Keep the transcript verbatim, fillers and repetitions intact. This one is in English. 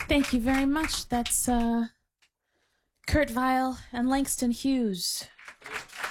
Thank you very much. That's uh, Kurt Vile and Langston Hughes.